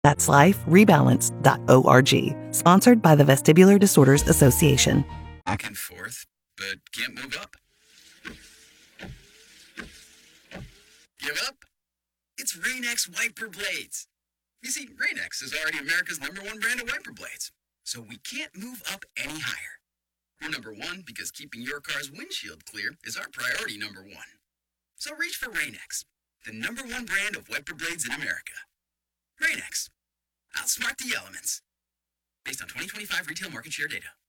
That's liferebalance.org. Sponsored by the Vestibular Disorders Association. Back and forth, but can't move up. Give up? It's Rain-X wiper blades. You see, Rain-X is already America's #1 brand of wiper blades, so we can't move up any higher. We're #1 because keeping your car's windshield clear is our priority #1. So reach for Rain-X, the #1 brand of wiper blades in America. Rain-X, outsmart the elements. Based on 2025 retail market share data.